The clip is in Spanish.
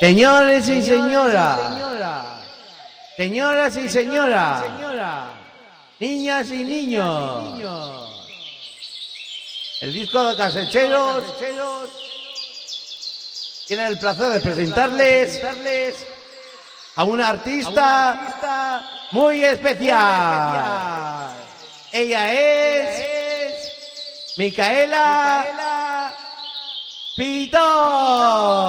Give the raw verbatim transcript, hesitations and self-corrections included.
Señores y señoras, señoras y señoras, niñas y niños, el disco de caseteros tiene el placer de presentarles a una artista muy especial. Ella es Micaela Pitón.